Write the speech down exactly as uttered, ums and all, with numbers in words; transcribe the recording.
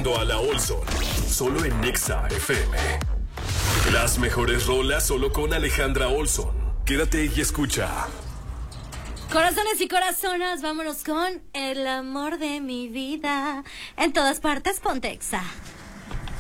escuchando a la Olson, solo en Nexa F M. Las mejores rolas solo con Alejandra Olson. Quédate y escucha. Corazones y corazonas, vámonos con el amor de mi vida. En todas partes, ponte Exa.